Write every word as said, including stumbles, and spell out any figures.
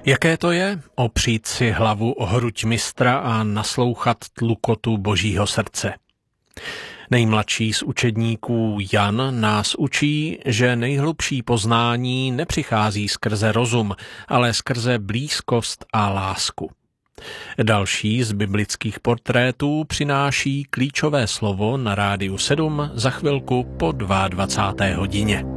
Jaké to je opřít si hlavu o hruď mistra a naslouchat tlukotu Božího srdce? Nejmladší z učedníků Jan nás učí, že nejhlubší poznání nepřichází skrze rozum, ale skrze blízkost a lásku. Další z biblických portrétů přináší klíčové slovo na Rádiu sedm za chvilku po dvacáté druhé hodině.